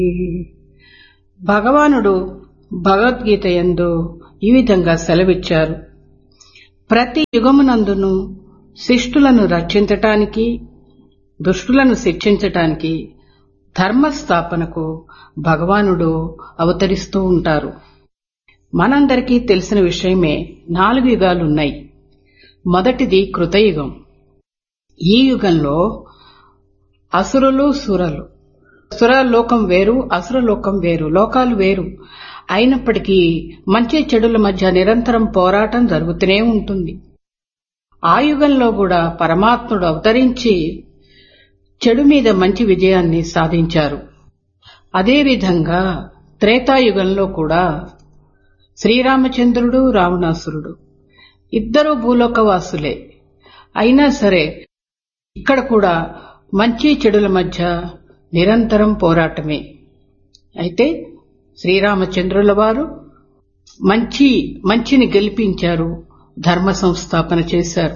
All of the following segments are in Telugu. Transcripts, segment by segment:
భగవానుడు భగవద్గీత యందు ఈ విధంగా సెలవిచ్చారు. ప్రతి యుగమునందును శిష్టులను రక్షించటానికి, దుష్టులను శిక్షించటానికి, ధర్మస్థాపనకు భగవానుడు అవతరిస్తూ ఉంటారు. మనందరికీ తెలిసిన విషయమే 4 యుగాలున్నాయి. మొదటిది కృతయుగం. ఈ యుగంలో అసురులు, సురలు, సురలోకం వేరు, అసురలోకం వేరు, లోకాలు వేరు అయినప్పటికీ మంచి చెడుల మధ్య నిరంతరం పోరాటం జరుగుతూనే ఉంటుంది. ఆ యుగంలో కూడా పరమాత్ముడు అవతరించి చెడు మీద మంచి విజయాన్ని సాధించారు. అదేవిధంగా త్రేతాయుగంలో కూడా శ్రీరామచంద్రుడు, రావణాసురుడు ఇద్దరూ భూలోకవాసులే. అయినా సరే ఇక్కడ కూడా మంచి చెడుల మధ్య నిరంతరం పోరాటమే. అయితే శ్రీరామచంద్రుల వారు మంచిని గెలిపించారు, ధర్మ సంస్థాపన చేశారు.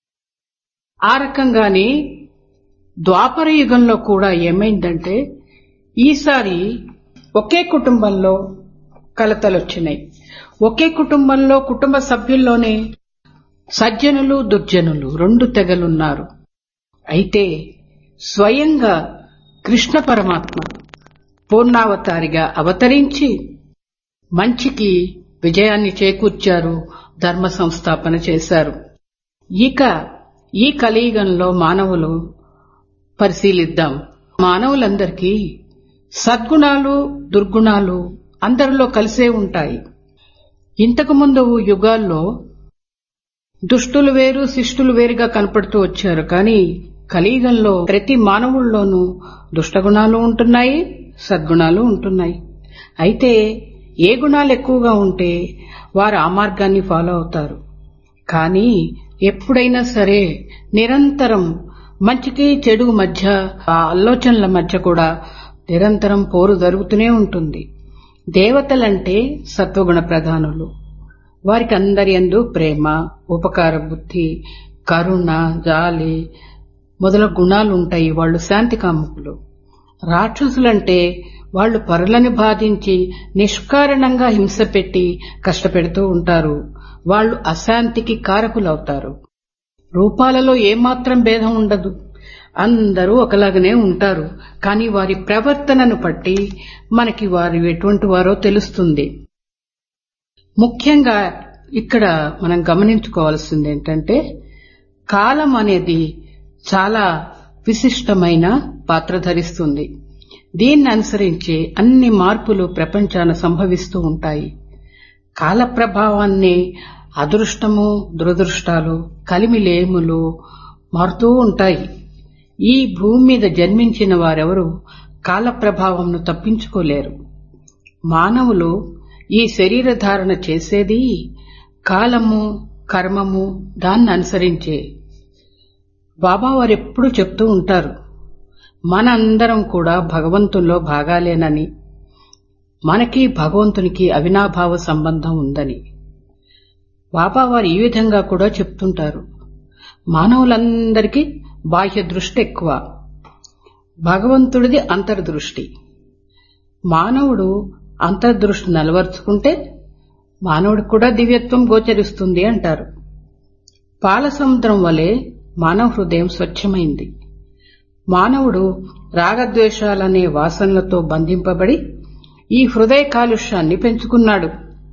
ఆ రకంగానే ద్వాపర యుగంలో కూడా ఏమైందంటే ఈసారి ఒకే కుటుంబంలో కలతలొచ్చినాయి. ఒకే కుటుంబంలో కుటుంబ సభ్యుల్లోనే సజ్జనులు, దుర్జనులు 2 తెగలున్నారు. అయితే స్వయంగా కృష్ణ పరమాత్మ పూర్ణావతారిగా అవతరించి మంచికి విజయాన్ని చేకూర్చారు, ధర్మ సంస్థాపన చేశారు. ఇక ఈ కలియుగంలో మానవులు పరిశీలిద్దాం. మానవులందరికీ సద్గుణాలు, దుర్గుణాలు అందరిలో కలిసే ఉంటాయి. ఇంతకు ముందు యుగాల్లో దుష్టులు వేరు, శిష్టులు వేరుగా కనపడుతూ వచ్చారు. కానీ కలియుగంలో ప్రతి మానవుల్లోనూ దుష్టగుణాలు ఉంటున్నాయి, సద్గుణాలు ఉంటున్నాయి. అయితే ఏ గుణాలు ఎక్కువగా ఉంటే వారు ఆ మార్గాన్ని ఫాలో అవుతారు. కానీ ఎప్పుడైనా సరే నిరంతరం మంచికి చెడు మధ్య, ఆ ఆలోచనల మధ్య కూడా నిరంతరం పోరు జరుగుతూనే ఉంటుంది. దేవతలంటే సత్వగుణ ప్రధానులు. వారికి అందరి యందు ప్రేమ, ఉపకార బుద్ధి, కరుణ, జాలి మొదలగు గుణాలుంటాయి. వాళ్ళు శాంతి కాముకులు. రాక్షసులంటే వాళ్లు పరులని బాధించి నిష్కారణంగా హింస పెట్టి కష్టపెడుతూ ఉంటారు. వాళ్లు అశాంతికి కారకులవుతారు. రూపాలలో ఏమాత్రం భేదం ఉండదు. అందరూ ఒకలాగనే ఉంటారు. కానీ వారి ప్రవర్తనను బట్టి మనకి వారు ఎటువంటి వారో తెలుస్తుంది. ముఖ్యంగా ఇక్కడ మనం గమనించుకోవాల్సింది ఏంటంటే కాలం అనేది చాలా విశిష్టమైన పాత్ర ధరిస్తుంది. దీన్ని అనుసరించి అన్ని మార్పులు ప్రపంచాన సంభవిస్తూ ఉంటాయి. కాల ప్రభావాన్ని అదృష్టము, దురదృష్టాలు, కలిమిలేములు మారుతూ ఉంటాయి. ఈ భూమి మీద జన్మించిన వారెవరూ కాల ప్రభావంను తప్పించుకోలేరు. మానవులు ఈ శరీర ధారణ చేసేది కాలము, కర్మము దాన్ని అనుసరించే. బాబా వారెప్పుడూ చెప్తూ ఉంటారు, మనందరం కూడా భగవంతుల్లో భాగాలేనని, మనకి భగవంతునికి అవినాభావ సంబంధం ఉందని. బాబా వారు ఈ విధంగా కూడా చెప్తుంటారు. మానవులందరికీ బాహ్య దృష్టి ఎక్కువ, భగవంతుడిది అంతర్దృష్టి. మానవుడు అంతర్దృష్టిని అలవర్చుకుంటే మానవుడికి కూడా దివ్యత్వం గోచరిస్తుంది అంటారు. పాల సముద్రం వలె మానవ హృదయం స్వచ్ఛమైంది. మానవుడు రాగద్వేషాలనే వాసనలతో బంధింపబడి ఈ హృదయ కాలుష్యాన్ని పెంచుకున్నాడు.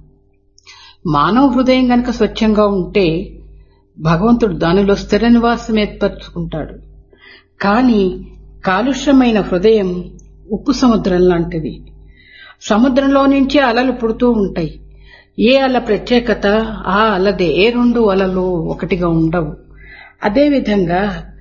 మానవ హృదయం గనక స్వచ్ఛంగా ఉంటే భగవంతుడు దానిలో స్థిర నివాసం ఏర్పరచుకుంటాడు. కానీ కాలుష్యమైన హృదయం ఉప్పు సముద్రం లాంటిది. సముద్రంలో నుంచి అలలు పుడుతూ ఉంటాయి. ఏ అల ప్రత్యేకత ఆ అలదే, ఏ 2 అలలు ఒకటిగా ఉండవు. అదేవిధంగా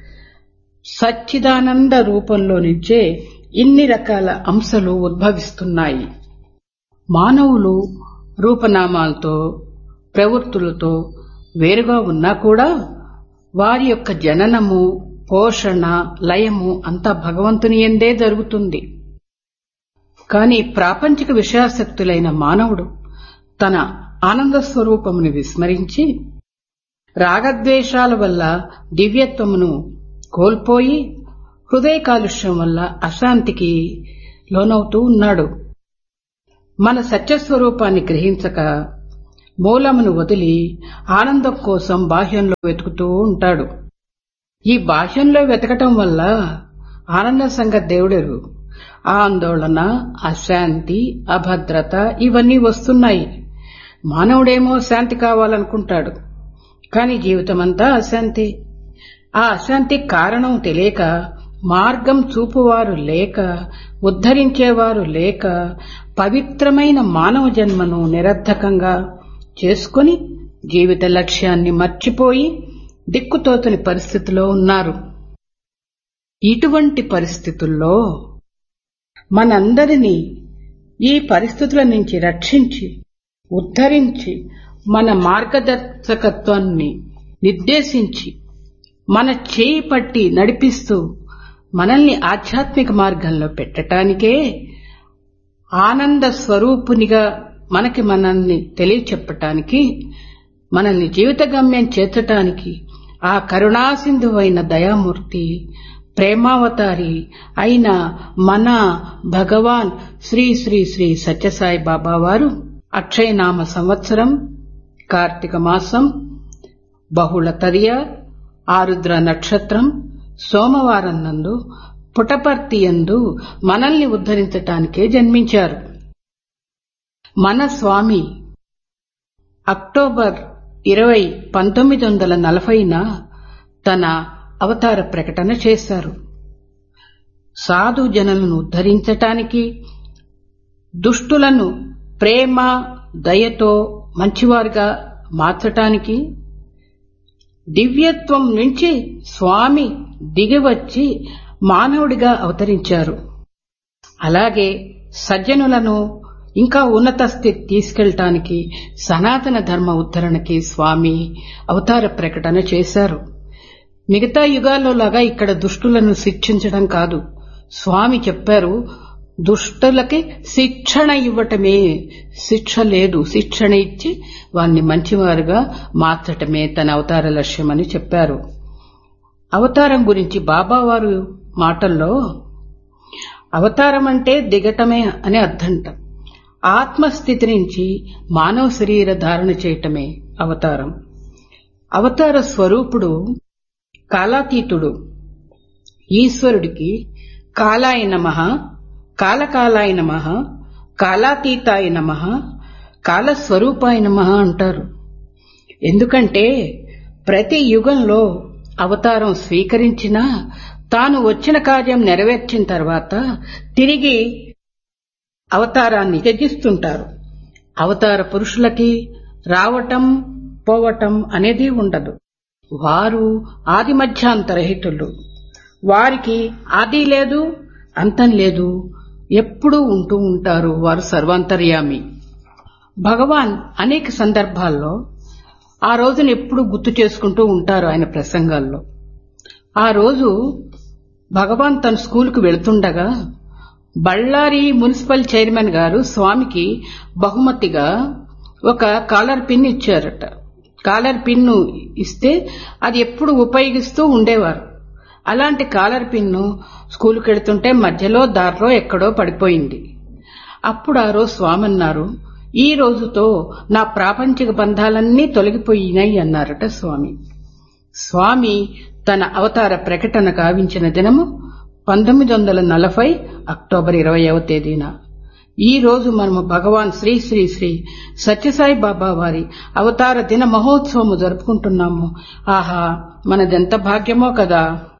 సచ్చిదానంద రూపంలో నుంచే ఇన్ని రకాల అంశాలు ఉద్భవిస్తున్నాయి. మానవులు రూపనామాలతో, ప్రవృత్తులతో వేరుగా ఉన్నా కూడా వారి యొక్క జననము, పోషణ, లయము అంతా భగవంతుని యందే జరుగుతుంది. కానీ ప్రాపంచిక విషయాసక్తులైన మానవుడు తన ఆనంద స్వరూపమును విస్మరించి రాగద్వేషాల వల్ల దివ్యత్వమును కోల్పోయి హృదయ కాలుష్యం వల్ల అశాంతికి లోనవుతూ ఉన్నాడు. మన సత్యస్వరూపాన్ని గ్రహించక మూలమును వదిలి ఆనందం కోసం బాహ్యంలో వెతుకుతూ ఉంటాడు. ఈ బాహ్యంలో వెతకటం వల్ల ఆనంద సంగతి దేవుడెరు. ఆందోళన, అశాంతి, అభద్రత ఇవన్నీ వస్తున్నాయి. మానవుడేమో శాంతి కావాలనుకుంటాడు, కాని జీవితమంతా అశాంతి. ఆ అశాంతికి కారణం తెలియక, మార్గం చూపువారు లేక, ఉద్ధరించేవారు లేక, పవిత్రమైన మానవ జన్మను నిరర్థకంగా చేసుకుని జీవిత లక్ష్యాన్ని మర్చిపోయి దిక్కుతోచని పరిస్థితిలో ఉన్నారు. ఇటువంటి పరిస్థితుల్లో మనందరినీ ఈ పరిస్థితుల నుంచి రక్షించి, ఉద్ధరించి, మన మార్గదర్శకత్వాన్ని నిర్దేశించి, మన చేయి పట్టి నడిపిస్తూ మనల్ని ఆధ్యాత్మిక మార్గంలో పెట్టడానికే ఆనంద స్వరూపునిగా మనల్ని తెలియచెప్పటానికి, మనల్ని జీవిత గమ్యం చేర్చటానికి ఆ కరుణాసింధువైన దయామూర్తి, ప్రేమావతారి అయిన మన భగవాన్ శ్రీ శ్రీ శ్రీ సత్యసాయి బాబా వారు అక్షయనామ సంవత్సరం, కార్తీక మాసం, బహుళ తదియ, ఆరుద్ర నక్షత్రం, సోమవారం నందు పుటపర్తి యందు మనల్ని ఉద్ధరించటానికే జన్మించారు. మన స్వామి అక్టోబర్ 20, 1940న తన అవతార ప్రకటన చేశారు. సాధు జనులను ఉద్ధరించటానికి, దుష్టులను ప్రేమ దయతో మంచివారుగా మార్చటానికి, దివ్యత్వం నుంచి స్వామి దిగివచ్చి మానవుడిగా అవతరించారు. అలాగే సజ్జనులను ఇంకా ఉన్నత స్థితి తీసుకెళ్లటానికి, సనాతన ధర్మ ఉద్ధరణకి స్వామి అవతార ప్రకటన చేశారు. మిగతా యుగాల్లో లాగా ఇక్కడ దుష్టులను శిక్షించడం కాదు. స్వామి చెప్పారు, దుష్టులకి శిక్షణ ఇవ్వటమే, శిక్ష లేదు, శిక్షణ ఇచ్చి వారిని మంచివారుగా మార్చటమే తన అవతార లక్ష్యమని చెప్పారు. అవతారం గురించి బాబావారు మాటల్లో, అవతారం అంటే దిగటమే అని అర్థంట. ఆత్మస్థితి నుంచి మానవ శరీర ధారణ చేయటమే అవతారం. అవతార స్వరూపుడు కాలాతీతుడు. ఈశ్వరుడికి కాలాయ నమః, కాలకాలాయ నమః, కాలాతీతాయ నమః, కాలస్వరూపాయ నమః అంటారు. ఎందుకంటే ప్రతి యుగంలో అవతారం స్వీకరించినా తాను వచ్చిన కార్యం నెరవేర్చిన తర్వాత తిరిగి అవతారాన్ని త్యజిస్తుంటారు. అవతార పురుషులకి రావటం పోవటం అనేది ఉండదు. వారు ఆది మధ్యాంతరహితులు. వారికి ఆది లేదు, అంతం లేదు, ఎప్పుడూ ఉంటూ ఉంటారు. వారు సర్వాంతర్యామి. భగవాన్ అనేక సందర్భాల్లో ఆ రోజును ఎప్పుడూ గుర్తు చేసుకుంటూ ఉంటారు ఆయన ప్రసంగాల్లో. ఆ రోజు భగవాన్ తన స్కూలుకు వెళుతుండగా బళ్ళారి మున్సిపల్ చైర్మన్ గారు స్వామికి బహుమతిగా ఒక కాలర్ పిన్ ఇచ్చారట. కాలర్ పిన్ను ఇస్తే అది ఎప్పుడు ఉపయోగిస్తూ ఉండేవారు. అలాంటి కాలర్ పిన్ను స్కూలుకు వెళుతుంటే మధ్యలో దారిలో ఎక్కడో పడిపోయింది. అప్పుడు ఆ రోజు స్వామి అన్నారు, ఈ రోజుతో నా ప్రాపంచిక బంధాలన్నీ తొలగిపోయినాయి అన్నారట స్వామి. స్వామి తన అవతార ప్రకటన గావించిన దినము 1940 అక్టోబర్ 20వ తేదీన. ఈ రోజు మనము భగవాన్ శ్రీ శ్రీ శ్రీ సత్యసాయి బాబా వారి అవతార దిన మహోత్సవము జరుపుకుంటున్నాము. ఆహా, మనదెంత భాగ్యమో కదా.